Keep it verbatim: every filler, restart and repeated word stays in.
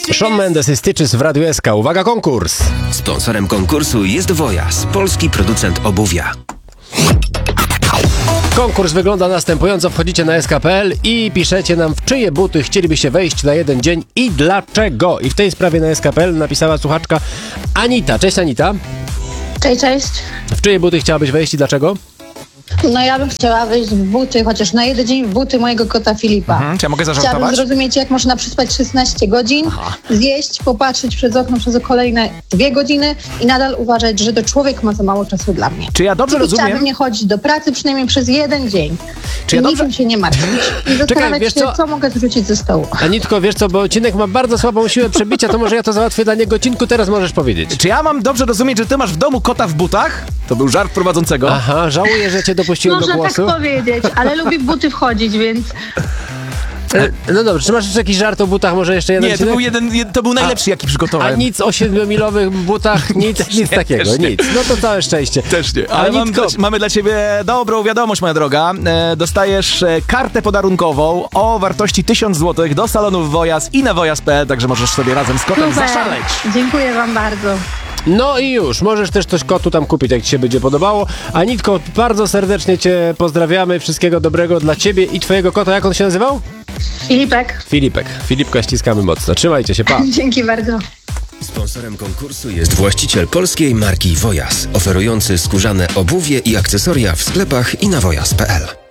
Shawn Mendes i Stitches w Radiu S K. Uwaga, konkurs! Sponsorem konkursu jest Wojas, polski producent obuwia. Konkurs wygląda następująco. Wchodzicie na S K kropka P L i piszecie nam, w czyje buty chcielibyście wejść na jeden dzień i dlaczego. I w tej sprawie na S K kropka P L napisała słuchaczka Anita. Cześć, Anita. Cześć, cześć. W czyje buty chciałabyś wejść i dlaczego? No ja bym chciała wejść w buty, chociaż na jeden dzień w buty mojego kota Filipa. Mhm, czy ja mogę zażartować? Chciałabym zrozumieć, jak można przespać szesnaście godzin, Aha. zjeść, popatrzeć przez okno przez kolejne dwie godziny i nadal uważać, że to człowiek ma za mało czasu dla mnie. Czy ja dobrze I rozumiem? Chciałabym nie chodzić do pracy przynajmniej przez jeden dzień. Czy I ja niczym dobrze... się nie martwić. I zastanawiać wiesz się, co? co mogę zrzucić ze stołu. Anitko, wiesz co, bo odcinek ma bardzo słabą siłę przebicia, to może ja to załatwię dla niego. Cinku, teraz możesz powiedzieć. Czy ja mam dobrze rozumieć, że ty masz w domu kota w butach? To był żart prowadzącego. Aha, żałuję, że cię dopuściłem do Można głosu. tak powiedzieć, ale lubi w buty wchodzić, więc... No dobrze, czy masz jeszcze jakiś żart o butach? Może jeszcze jeden? Nie, to był, jeden, to był najlepszy, jaki przygotowałem. A nic o siedmiomilowych butach, nic, nic takiego, też nie. nic. No to całe szczęście. Też nie. Ale mam Anitko, dla, mamy dla ciebie dobrą wiadomość, moja droga. E, dostajesz e, kartę podarunkową o wartości tysiąc złotych do salonów Wojas i na wojas kropka p l, także możesz sobie razem z kotem Super. zaszaleć. Dziękuję wam bardzo. No i już, możesz też coś kotu tam kupić, jak ci się będzie podobało. Anitko, bardzo serdecznie cię pozdrawiamy, wszystkiego dobrego dla ciebie i twojego kota. Jak on się nazywał? Filipek. Filipek. Filipka, ściskamy mocno. Trzymajcie się, pa. Dzięki bardzo. Sponsorem konkursu jest właściciel polskiej marki Wojas, oferujący skórzane obuwie i akcesoria w sklepach i na wojas kropka p l.